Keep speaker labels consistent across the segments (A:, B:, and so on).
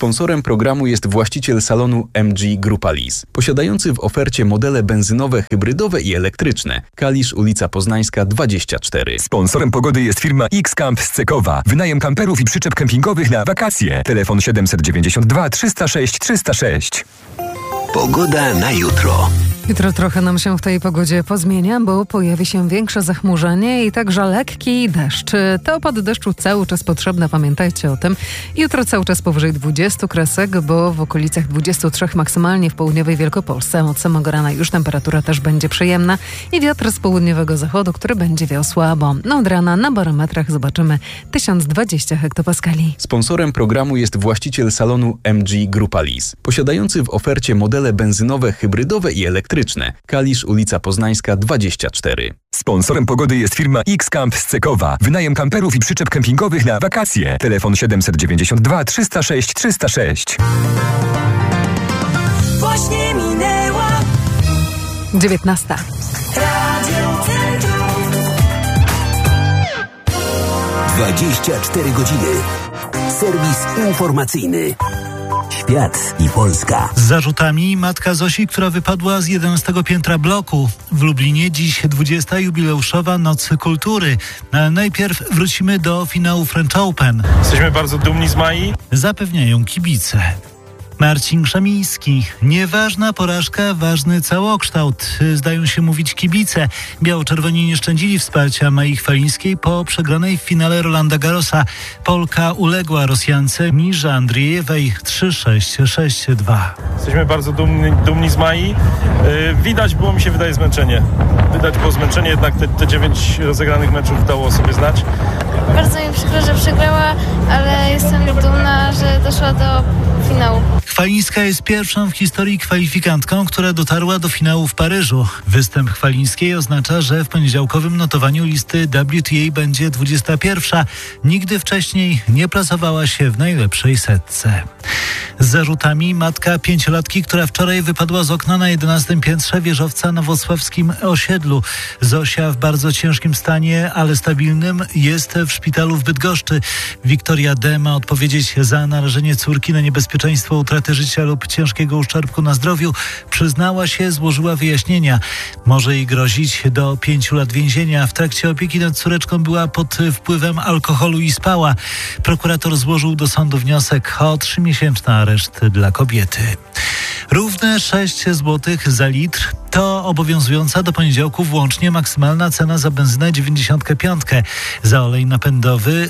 A: Sponsorem programu jest właściciel salonu MG Grupa Lease, posiadający w ofercie modele benzynowe, hybrydowe i elektryczne. Kalisz, ulica Poznańska 24.
B: Sponsorem pogody jest firma X-Camp z Cekowa. Wynajem kamperów i przyczep kempingowych na wakacje. Telefon 792 306 306.
C: Pogoda na jutro.
D: Jutro trochę nam się w tej pogodzie pozmienia, bo pojawi się większe zachmurzenie i także lekki deszcz. Te opady deszczu cały czas potrzebne, pamiętajcie o tym. Jutro cały czas powyżej 20 kresek, bo w okolicach 23 maksymalnie w południowej Wielkopolsce. Od samego rana już temperatura też będzie przyjemna i wiatr z południowego zachodu, który będzie wiał słabo. Od rana na barometrach zobaczymy 1020 hektopaskali.
A: Sponsorem programu jest właściciel salonu MG Grupa Lease, posiadający w ofercie modele benzynowe, hybrydowe i elektryczne. Kalisz, ulica Poznańska 24.
B: Sponsorem pogody jest firma X-Camp z Cekowa. Wynajem kamperów i przyczep kempingowych na wakacje. Telefon 792 306 306.
E: Właśnie minęła
D: 19.
E: Radio Centrum.
C: 24 godziny. Serwis informacyjny. Świat i Polska.
F: Z zarzutami matka Zosi, która wypadła z 11 piętra bloku. W Lublinie dziś 20. jubileuszowa Noc Kultury. Ale najpierw wrócimy do finału French Open.
G: Jesteśmy bardzo dumni z Mai.
F: Zapewniają kibice. Marcin Krzemiński. Nieważna porażka, ważny całokształt. Zdają się mówić kibice. Biało-czerwoni nie szczędzili wsparcia Mai Chwalińskiej po przegranej w finale Rolanda Garrosa. Polka uległa Rosjance Mirze Andriejewej 3-6, 6-2.
G: Jesteśmy bardzo dumni z Mai. Widać było, mi się wydaje, zmęczenie. Jednak te 9 rozegranych meczów dało sobie znać.
H: Bardzo mi przykro, że przegrała, ale jestem dumna, że doszła do finału.
F: Chwalińska jest pierwszą w historii kwalifikantką, która dotarła do finału w Paryżu. Występ Chwalińskiej oznacza, że w poniedziałkowym notowaniu listy WTA będzie 21. Nigdy wcześniej nie plasowała się w najlepszej setce. Z zarzutami matka 5-latki, która wczoraj wypadła z okna na 11 piętrze wieżowca na wrocławskim osiedlu. Zosia w bardzo ciężkim stanie, ale stabilnym, jest w szpitalu w Bydgoszczy. Wiktoria D. ma odpowiedzieć za narażenie córki na niebezpieczeństwo utraty życia lub ciężkiego uszczerbku na zdrowiu. Przyznała się, złożyła wyjaśnienia. Może jej grozić do 5 lat więzienia. W trakcie opieki nad córeczką była pod wpływem alkoholu i spała. Prokurator złożył do sądu wniosek o 3-miesięczny areszt dla kobiety. Równe 6 zł za litr to obowiązująca do poniedziałku włącznie maksymalna cena za benzynę 95. Za olej napędowy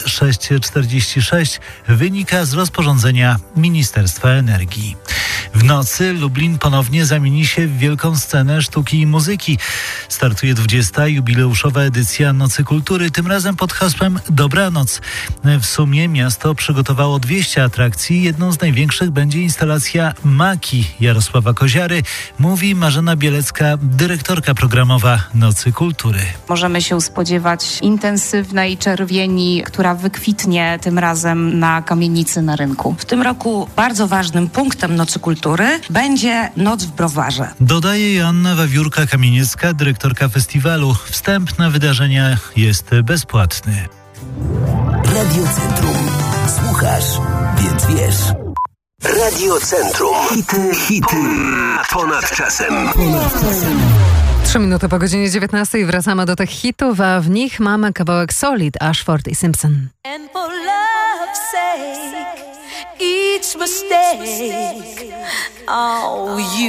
F: 6,46 wynika z rozporządzenia Ministerstwa Energii. W nocy Lublin ponownie zamieni się w wielką scenę sztuki i muzyki. Startuje 20. jubileuszowa edycja Nocy Kultury, tym razem pod hasłem Dobranoc. W sumie miasto przygotowało 200 atrakcji. Jedną z największych będzie instalacja Maki Jarosława Koziary, mówi Marzena Bielecka, dyrektorka programowa Nocy Kultury.
I: Możemy się spodziewać intensywnej czerwieni, która wykwitnie tym razem na kamienicy na rynku.
J: W tym roku bardzo ważnym punktem Nocy Kultury będzie Noc w Browarze.
F: Dodaje Joanna Wawiórka-Kamieniecka, dyrektorka festiwalu. Wstęp na wydarzenia jest bezpłatny.
C: Radio Centrum. Słuchasz, więc wiesz. Radio Centrum. Hity ponad czasem.
D: 3 minuty po godzinie 19 wracamy do tych hitów, a w nich mamy kawałek Solid, Ashford i Simpson.
E: And for love's sake, each mistake, oh, you